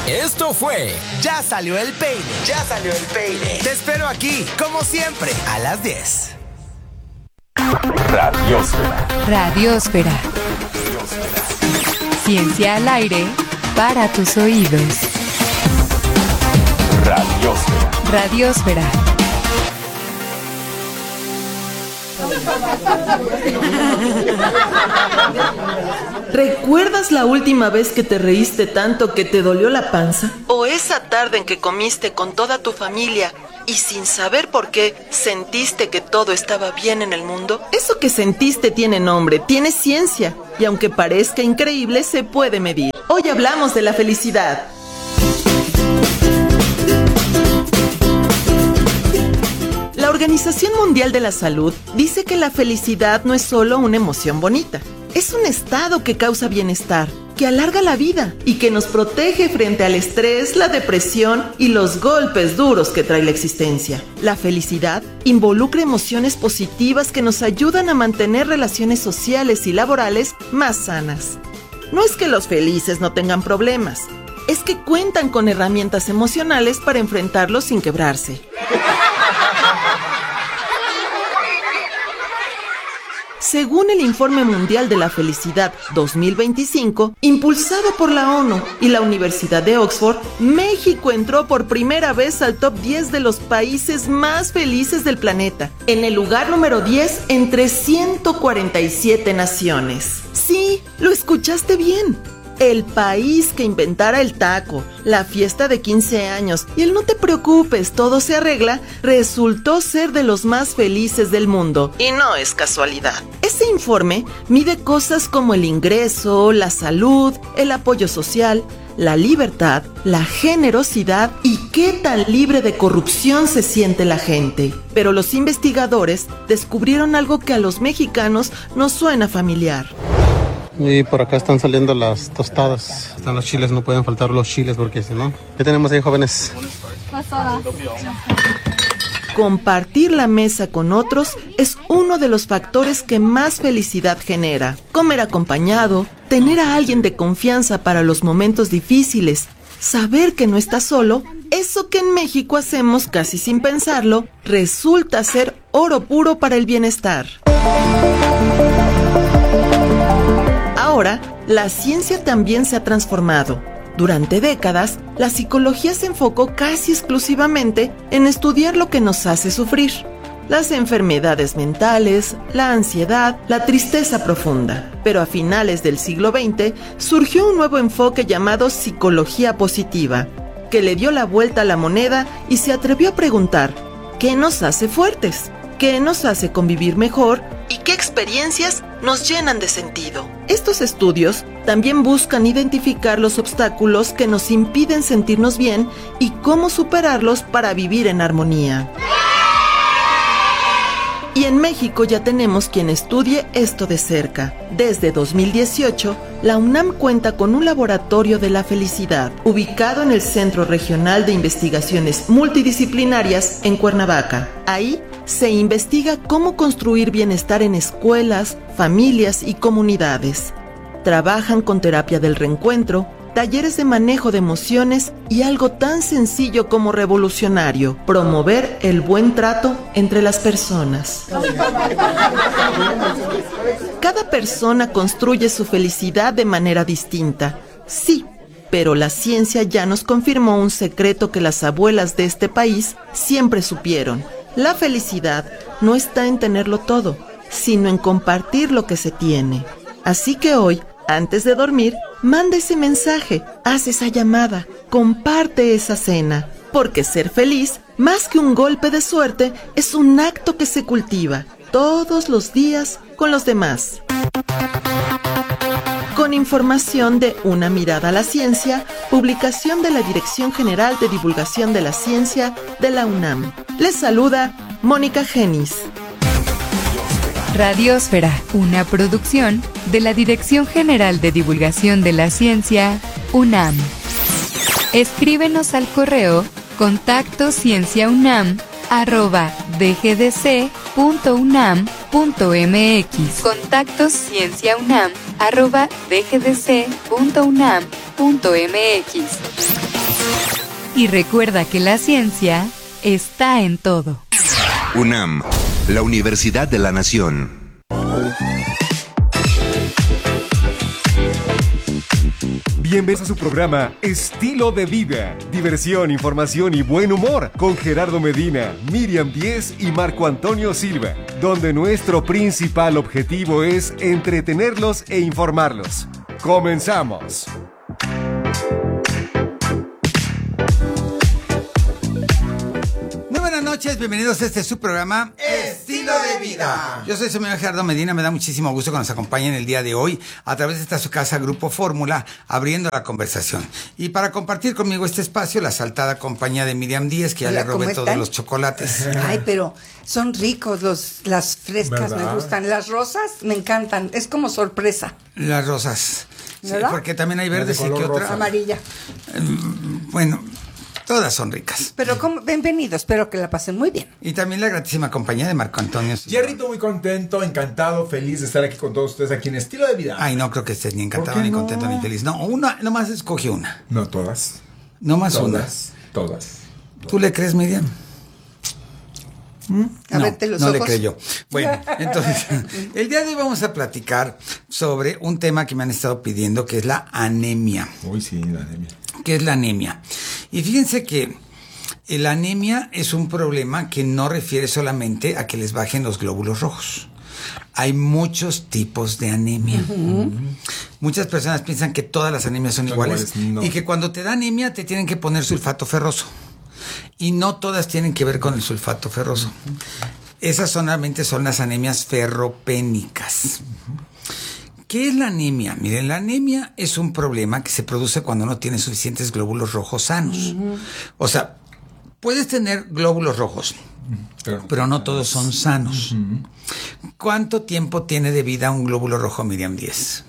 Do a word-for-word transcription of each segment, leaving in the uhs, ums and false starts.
Esto fue Ya Salió el Peine. Ya Salió el Peine. Te espero aquí, como siempre, a las diez. Radiósfera. Radiósfera. Ciencia al aire para tus oídos. Radiósfera. Radiósfera. ¿Recuerdas la última vez que te reíste tanto que te dolió la panza? ¿O esa tarde en que comiste con toda tu familia y sin saber por qué sentiste que todo estaba bien en el mundo? Eso que sentiste tiene nombre, tiene ciencia, y aunque parezca increíble, se puede medir. Hoy hablamos de la felicidad. La Organización Mundial de la Salud dice que la felicidad no es solo una emoción bonita. Es un estado que causa bienestar, que alarga la vida y que nos protege frente al estrés, la depresión y los golpes duros que trae la existencia. La felicidad involucra emociones positivas que nos ayudan a mantener relaciones sociales y laborales más sanas. No es que los felices no tengan problemas, es que cuentan con herramientas emocionales para enfrentarlos sin quebrarse. Según el Informe Mundial de la Felicidad dos mil veinticinco, impulsado por la ONU y la Universidad de Oxford, México entró por primera vez al top diez de los países más felices del planeta, en el lugar número diez entre ciento cuarenta y siete naciones. Sí, lo escuchaste bien. El país que inventara el taco, la fiesta de quince años y el no te preocupes, todo se arregla, resultó ser de los más felices del mundo. Y no es casualidad. Ese informe mide cosas como el ingreso, la salud, el apoyo social, la libertad, la generosidad y qué tan libre de corrupción se siente la gente. Pero los investigadores descubrieron algo que a los mexicanos nos suena familiar. Y por acá están saliendo las tostadas. Están los chiles, no pueden faltar los chiles porque si no... ¿Qué tenemos ahí, jóvenes? Compartir la mesa con otros es uno de los factores que más felicidad genera. Comer acompañado, tener a alguien de confianza para los momentos difíciles, saber que no estás solo, eso que en México hacemos casi sin pensarlo, resulta ser oro puro para el bienestar. Ahora, la ciencia también se ha transformado. Durante décadas, la psicología se enfocó casi exclusivamente en estudiar lo que nos hace sufrir. Las enfermedades mentales, la ansiedad, la tristeza profunda. Pero a finales del siglo veinte surgió un nuevo enfoque llamado psicología positiva, que le dio la vuelta a la moneda y se atrevió a preguntar: ¿qué nos hace fuertes? ¿Qué nos hace convivir mejor? ¿Y qué experiencias nos llenan de sentido? Estos estudios también buscan identificar los obstáculos que nos impiden sentirnos bien y cómo superarlos para vivir en armonía. Y en México ya tenemos quien estudie esto de cerca. Desde dos mil dieciocho, la UNAM cuenta con un laboratorio de la felicidad, ubicado en el Centro Regional de Investigaciones Multidisciplinarias en Cuernavaca. Ahí se investiga cómo construir bienestar en escuelas, familias y comunidades. Trabajan con terapia del reencuentro, talleres de manejo de emociones y algo tan sencillo como revolucionario: promover el buen trato entre las personas. Cada persona construye su felicidad de manera distinta. Sí, pero la ciencia ya nos confirmó un secreto que las abuelas de este país siempre supieron. La felicidad no está en tenerlo todo, sino en compartir lo que se tiene. Así que hoy, antes de dormir, manda ese mensaje, haz esa llamada, comparte esa cena. Porque ser feliz, más que un golpe de suerte, es un acto que se cultiva todos los días con los demás. Con información de Una Mirada a la Ciencia, publicación de la Dirección General de Divulgación de la Ciencia de la UNAM. Les saluda Mónica Genis. Radiósfera, una producción de la Dirección General de Divulgación de la Ciencia, UNAM. Escríbenos al correo contacto cienciaunam arroba dgdc.unam.mx. Contacto cienciaunam arroba dgdc.unam.mx. Y recuerda que la ciencia está en todo. UNAM, la Universidad de la Nación. Bienvenidos a su programa Estilo de Vida, diversión, información y buen humor con Gerardo Medina, Miriam Díez y Marco Antonio Silva, donde nuestro principal objetivo es entretenerlos e informarlos. ¡Comenzamos! Buenas noches, bienvenidos a este su programa Estilo de Vida. Yo soy su amigo Gerardo Medina, me da muchísimo gusto que nos acompañen el día de hoy a través de esta su casa Grupo Fórmula, abriendo la conversación. Y para compartir conmigo este espacio, la saltada compañía de Miriam Díez, que ya Hola, le robé todos los chocolates. Ay, pero son ricos los, las frescas, ¿verdad? Me gustan. Las rosas me encantan, es como sorpresa. Las rosas, sí, ¿verdad? porque también hay verdes y que otra. Amarilla. Bueno, todas son ricas. Pero como, bienvenidos, espero que la pasen muy bien. Y también la gratísima compañía de Marco Antonio. Jerrito, muy contento, encantado, feliz de estar aquí con todos ustedes aquí en Estilo de Vida. Ay, no creo que estés ni encantado, ni no? contento, ni feliz. No, una, nomás escoge una. No todas. Nomás Todas, una. todas. ¿Tú le crees, Miriam? A no, verte los no ojos. le creyó. Bueno, entonces, el día de hoy vamos a platicar sobre un tema que me han estado pidiendo, que es la anemia. Uy, sí, la anemia. ¿Qué es la anemia? Y fíjense que la anemia es un problema que no refiere solamente a que les bajen los glóbulos rojos. Hay muchos tipos de anemia. Uh-huh. Muchas personas piensan que todas las anemias son, son iguales, iguales no. Y que cuando te da anemia te tienen que poner sulfato ferroso. Y no todas tienen que ver con el sulfato ferroso. Esas solamente son las anemias ferropénicas. ¿Qué es la anemia? Miren, la anemia es un problema que se produce cuando no tienes suficientes glóbulos rojos sanos. Uh-huh. O sea, puedes tener glóbulos rojos, pero, pero no todos son sanos. Uh-huh. ¿Cuánto tiempo tiene de vida un glóbulo rojo, Miriam Díez?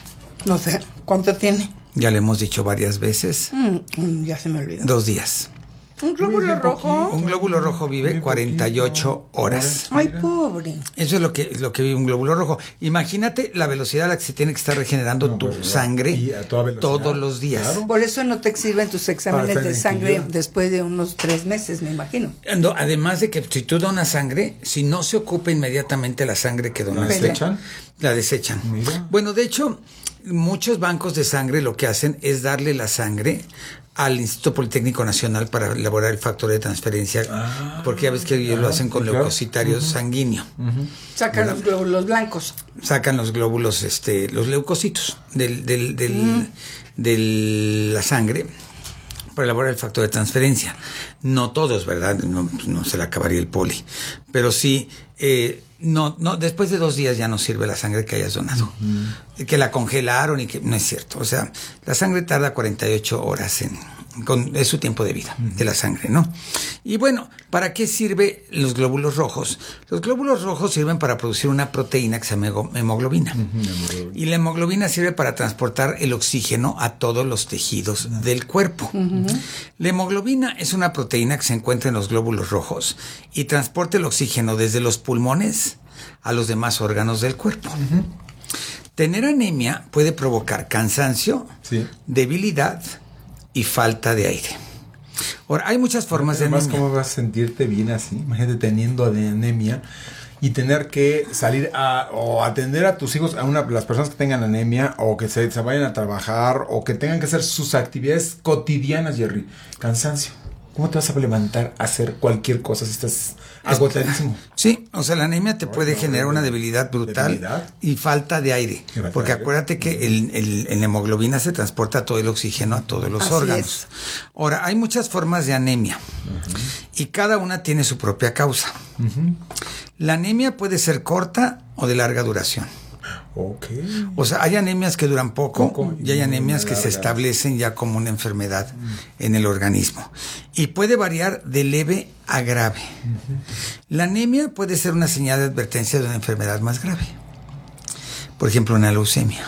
No sé, ¿cuánto tiene? Ya le hemos dicho varias veces. Mm, ya se me olvidó. Dos días. ¿Un glóbulo rojo? Un glóbulo rojo vive cuarenta y ocho horas. Ay, pobre. Eso es lo que, lo que vive un glóbulo rojo. Imagínate la velocidad a la que se tiene que estar regenerando no, tu pues, sangre y a toda todos los días. Claro. Por eso no te sirven tus exámenes de sangre después de unos tres meses, me imagino. No, además de que si tú donas sangre, si no se ocupa inmediatamente la sangre que donaste, ¿la desechan? La desechan. Mira. Bueno, de hecho, muchos bancos de sangre lo que hacen es darle la sangre al Instituto Politécnico Nacional para elaborar el factor de transferencia, ah, porque ya ves que ellos ah, lo hacen con claro. leucocitarios uh-huh. sanguíneos. Uh-huh. Sacan ¿verdad? Los glóbulos blancos. Sacan los glóbulos, este, los leucocitos del, del, del, uh-huh. de la sangre para elaborar el factor de transferencia. No todos, ¿verdad? No, no se le acabaría el poli. Pero sí, eh, no, no, después de dos días ya no sirve la sangre que hayas donado. Uh-huh. Que la congelaron y que no es cierto. O sea, la sangre tarda cuarenta y ocho horas en, con, es su tiempo de vida, uh-huh. de la sangre, ¿no? Y bueno, ¿para qué sirven los glóbulos rojos? Los glóbulos rojos sirven para producir una proteína que se llama hemoglobina. Uh-huh. Y la hemoglobina sirve para transportar el oxígeno a todos los tejidos uh-huh. del cuerpo. Uh-huh. La hemoglobina es una proteína que se encuentra en los glóbulos rojos y transporta el oxígeno desde los pulmones a los demás órganos del cuerpo. Uh-huh. Tener anemia puede provocar cansancio, sí. debilidad y falta de aire. Ahora, hay muchas formas de anemia. ¿Cómo vas a sentirte bien así? Imagínate teniendo anemia y tener que salir a o atender a tus hijos, a una, las personas que tengan anemia o que se, se vayan a trabajar o que tengan que hacer sus actividades cotidianas, Jerry. Cansancio. ¿Cómo te vas a levantar a hacer cualquier cosa si estás agotadísimo? Sí, o sea, la anemia te puede generar una debilidad brutal ¿Debilidad? y falta de aire. Porque acuérdate que el, el, el hemoglobina se transporta todo el oxígeno a todos los Así órganos. Es. Ahora, hay muchas formas de anemia uh-huh. y cada una tiene su propia causa. Uh-huh. La anemia puede ser corta o de larga duración. Okay. O sea, hay anemias que duran poco, poco y hay anemias que se establecen ya como una enfermedad mm. en el organismo. Y puede variar de leve a grave. Uh-huh. La anemia puede ser una señal de advertencia de una enfermedad más grave. Por ejemplo, una leucemia,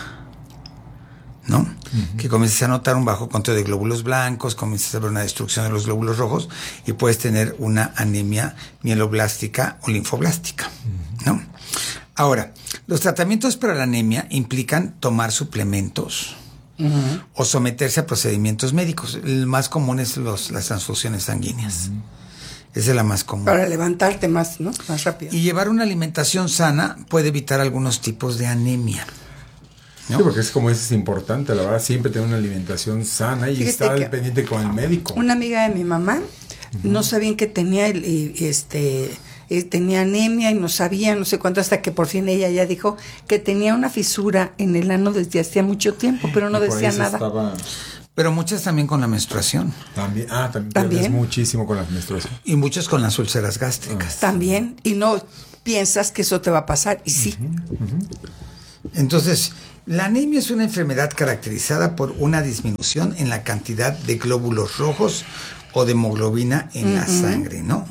¿no? Uh-huh. Que comienzas a notar un bajo conteo de glóbulos blancos, comienzas a ver una destrucción de los glóbulos rojos y puedes tener una anemia mieloblástica o linfoblástica, uh-huh. ¿no? Ahora, los tratamientos para la anemia implican tomar suplementos uh-huh. o someterse a procedimientos médicos. El más común es los, las transfusiones sanguíneas. Uh-huh. Esa es la más común. Para levantarte más, ¿no? Más rápido. Y llevar una alimentación sana puede evitar algunos tipos de anemia, ¿no? Sí, porque es como es importante, la verdad, siempre tener una alimentación sana y Fíjate estar que pendiente con el médico. Una amiga de mi mamá, uh-huh. no sabían que tenía el, este... tenía anemia y no sabía, no sé cuánto, hasta que por fin ella ya dijo que tenía una fisura en el ano desde hacía mucho tiempo, pero no decía nada. Estaba... Pero muchas también con la menstruación. También, ah, también, ¿También? muchísimo con la menstruación. Y muchas con las úlceras gástricas. Ah. También, y no piensas que eso te va a pasar, y sí. Uh-huh, uh-huh. Entonces, la anemia es una enfermedad caracterizada por una disminución en la cantidad de glóbulos rojos o de hemoglobina en uh-huh. la sangre, ¿no?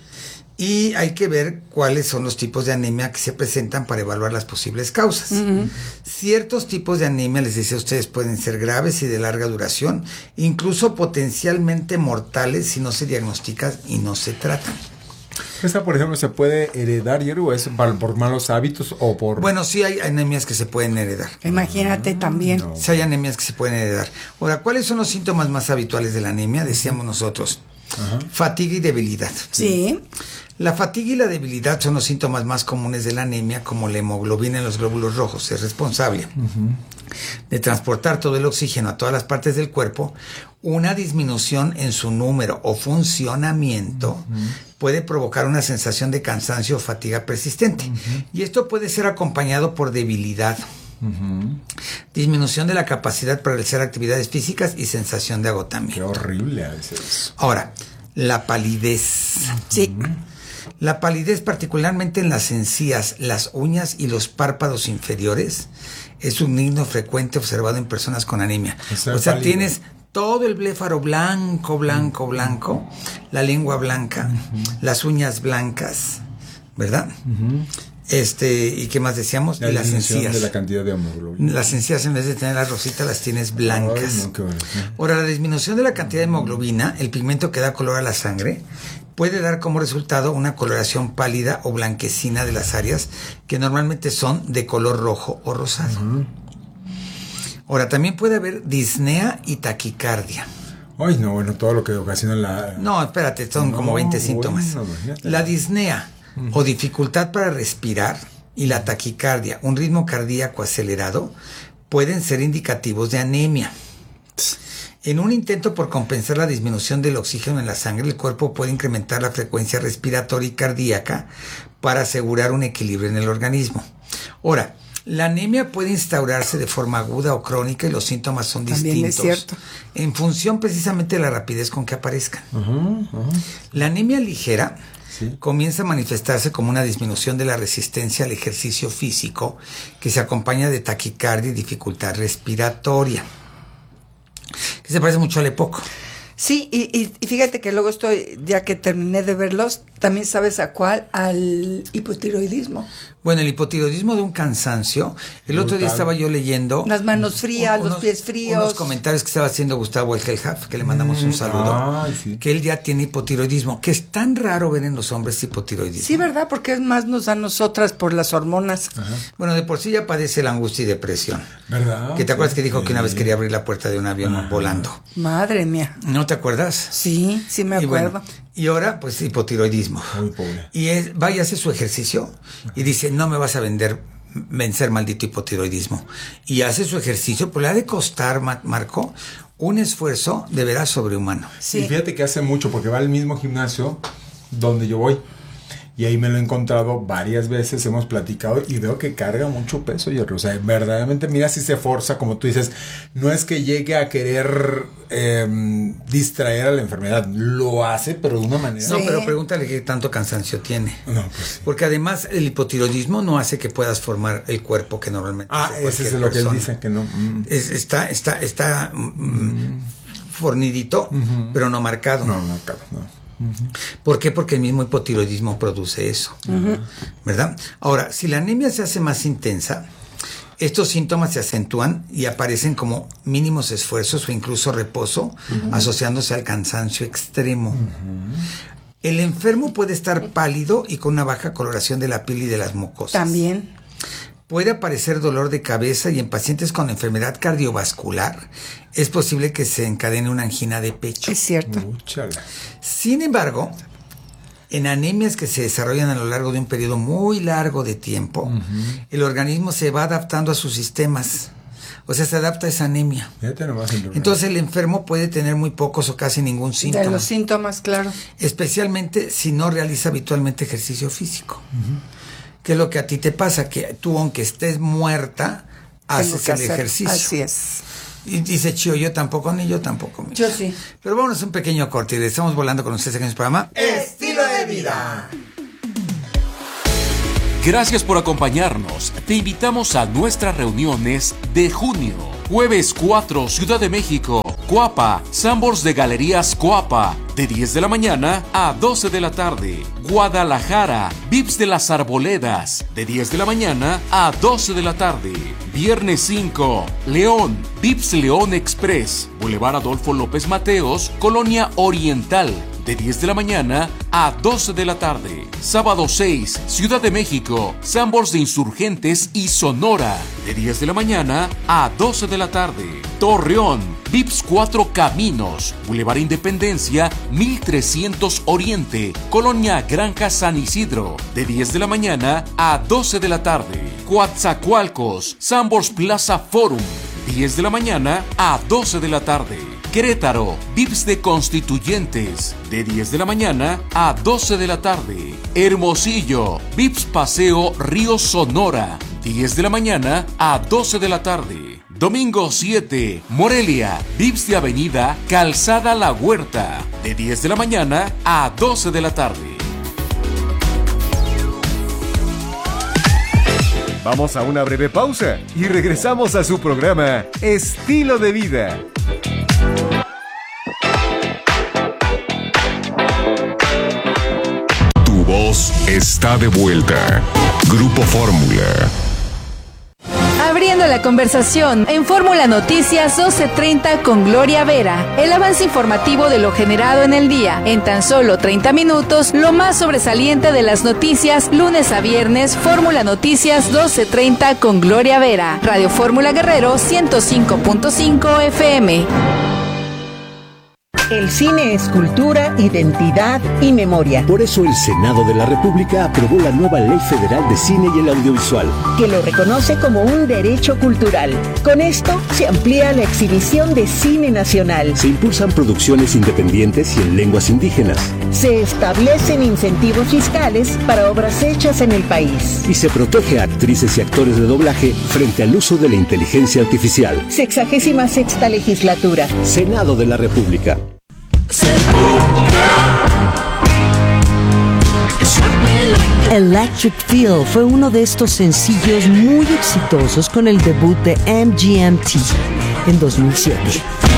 Y hay que ver cuáles son los tipos de anemia que se presentan para evaluar las posibles causas. Uh-huh. Ciertos tipos de anemia, les decía a ustedes, pueden ser graves y de larga duración, incluso potencialmente mortales si no se diagnostican y no se tratan. ¿Esta, por ejemplo, se puede heredar, o es por malos hábitos o por...? Bueno, sí hay anemias que se pueden heredar. Imagínate ah, también. No. Sí hay anemias que se pueden heredar. Ahora, ¿cuáles son los síntomas más habituales de la anemia? Decíamos nosotros. Ajá. Fatiga y debilidad. Sí. La fatiga y la debilidad son los síntomas más comunes de la anemia, como la hemoglobina en los glóbulos rojos. Es responsable uh-huh. de transportar todo el oxígeno a todas las partes del cuerpo. Una disminución en su número o funcionamiento uh-huh. puede provocar una sensación de cansancio o fatiga persistente. Uh-huh. Y esto puede ser acompañado por debilidad, uh-huh. disminución de la capacidad para realizar actividades físicas y sensación de agotamiento. Qué horrible a veces. Ahora, la palidez. Uh-huh. Sí. La palidez, particularmente en las encías, las uñas y los párpados inferiores, es un signo frecuente observado en personas con anemia. O sea, o sea tienes todo el bléfaro blanco, blanco, blanco, la lengua blanca, uh-huh. las uñas blancas, ¿verdad? Uh-huh. Este, ¿y qué más decíamos? La y las encías. De la cantidad de hemoglobina. Las encías, en vez de tener las rositas, las tienes blancas. Ay, no, qué bueno. Ahora, la disminución de la cantidad de hemoglobina, el pigmento que da color a la sangre, puede dar como resultado una coloración pálida o blanquecina de las áreas que normalmente son de color rojo o rosado. Uh-huh. Ahora, también puede haber disnea y taquicardia. Ay, no, bueno, todo lo que ocasiona la... No, espérate, son no, como veinte síntomas. Bueno, la disnea uh-huh. o dificultad para respirar y la taquicardia, un ritmo cardíaco acelerado, pueden ser indicativos de anemia. En un intento por compensar la disminución del oxígeno en la sangre, el cuerpo puede incrementar la frecuencia respiratoria y cardíaca para asegurar un equilibrio en el organismo. Ahora, la anemia puede instaurarse de forma aguda o crónica y los síntomas son También distintos. Es cierto. En función precisamente de la rapidez con que aparezcan. Uh-huh, uh-huh. La anemia ligera sí. comienza a manifestarse como una disminución de la resistencia al ejercicio físico que se acompaña de taquicardia y dificultad respiratoria. Que se parece mucho al EPOC. Sí, y, y, y fíjate que luego estoy, ya que terminé de verlos, también sabes a cuál, al hipotiroidismo. Bueno, el hipotiroidismo de un cansancio. El Brutal. Otro día estaba yo leyendo... Las manos frías, un, unos, los pies fríos. Unos comentarios que estaba haciendo Gustavo Elgelhaf, que le mandamos mm, un saludo. Ay, sí. Que él ya tiene hipotiroidismo, que es tan raro ver en los hombres hipotiroidismo. Sí, ¿verdad? Porque es más nos da a nosotras por las hormonas. Ajá. Bueno, de por sí ya padece la angustia y depresión. ¿Verdad? Que te acuerdas sí, que dijo sí. que una vez quería abrir la puerta de un avión Ajá. volando. Madre mía. ¿No te acuerdas? Sí, sí me acuerdo. Y, bueno, y ahora, pues, hipotiroidismo. Muy pobre. Y es, va y hace su ejercicio y dice, no me vas a vender, vencer maldito hipotiroidismo. Y hace su ejercicio, pues le ha de costar, Marco, un esfuerzo de veras sobrehumano. Sí. Y fíjate que hace mucho, porque va al mismo gimnasio donde yo voy. Y ahí me lo he encontrado varias veces, hemos platicado y veo que carga mucho peso, Jerry. O sea, verdaderamente, mira si se forza, como tú dices, no es que llegue a querer eh, distraer a la enfermedad, lo hace, pero de una manera... No, sí. pero pregúntale qué tanto cansancio tiene. No, pues sí. Porque además el hipotiroidismo no hace que puedas formar el cuerpo que normalmente... Ah, ese es lo que él dice, que no. Mm. Es, está está, está mm, mm. fornidito, uh-huh. pero no marcado. No, marcado, no. Uh-huh. ¿Por qué? Porque el mismo hipotiroidismo produce eso, uh-huh. ¿verdad? Ahora, si la anemia se hace más intensa, estos síntomas se acentúan y aparecen como mínimos esfuerzos o incluso reposo, uh-huh. asociándose al cansancio extremo. Uh-huh. El enfermo puede estar pálido y con una baja coloración de la piel y de las mucosas. También. Puede aparecer dolor de cabeza y en pacientes con enfermedad cardiovascular es posible que se encadene una angina de pecho. Es cierto. Úchala. Sin embargo, en anemias que se desarrollan a lo largo de un periodo muy largo de tiempo, uh-huh. el organismo se va adaptando a sus sistemas. O sea, se adapta a esa anemia. Entonces el enfermo puede tener muy pocos o casi ningún síntoma. De los síntomas, claro. Especialmente si no realiza habitualmente ejercicio físico. Uh-huh. ¿Qué es lo que a ti te pasa? Que tú, aunque estés muerta, haces el hacer. ejercicio. Así es. Y dice Chío, yo tampoco, ni yo tampoco. Mira. Yo sí. Pero vámonos un pequeño corte y estamos volando con ustedes en el programa Estilo de Vida. Gracias por acompañarnos. Te invitamos a nuestras reuniones de junio. Jueves cuatro, Ciudad de México. Coapa, Sambors de Galerías Coapa, de diez de la mañana a doce de la tarde. Guadalajara, Vips de las Arboledas, de diez de la mañana a doce de la tarde. Viernes cinco, León, Vips León Express, Boulevard Adolfo López Mateos, Colonia Oriental, de diez de la mañana a doce de la tarde. Sábado seis, Ciudad de México, Sambors de Insurgentes y Sonora, de diez de la mañana a doce de la tarde. Torreón, Vips Cuatro Caminos, Boulevard Independencia, mil trescientos Oriente, Colonia Granja San Isidro, de diez de la mañana a doce de la tarde. Coatzacoalcos, Sambors Plaza Forum, diez de la mañana a doce de la tarde. Querétaro, Vips de Constituyentes, de diez de la mañana a doce de la tarde. Hermosillo, Vips Paseo Río Sonora, diez de la mañana a doce de la tarde. Domingo siete, Morelia, Vips de Avenida Calzada La Huerta, de diez de la mañana a doce de la tarde. Vamos a una breve pausa y regresamos a su programa Estilo de Vida. Tu voz está de vuelta. Grupo Fórmula. Abriendo la conversación en Fórmula Noticias doce treinta con Gloria Vera. El avance informativo de lo generado en el día. En tan solo treinta minutos, lo más sobresaliente de las noticias, lunes a viernes, Fórmula Noticias doce treinta con Gloria Vera. Radio Fórmula Guerrero ciento cinco punto cinco F M. El cine es cultura, identidad y memoria. Por eso el Senado de la República aprobó la nueva Ley Federal de Cine y el Audiovisual, que lo reconoce como un derecho cultural. Con esto se amplía la exhibición de cine nacional. Se impulsan producciones independientes y en lenguas indígenas. Se establecen incentivos fiscales para obras hechas en el país. Y se protege a actrices y actores de doblaje frente al uso de la inteligencia artificial. Sexagésima sexta legislatura. Senado de la República. Electric Feel fue uno de estos sencillos muy exitosos con el debut de M G M T en dos mil siete.